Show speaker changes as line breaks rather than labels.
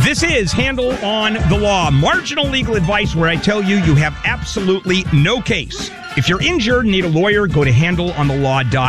This is Handle on the Law, marginal legal advice where I tell you you have absolutely no case. If you're injured and need a lawyer, go to handleonthelaw.com.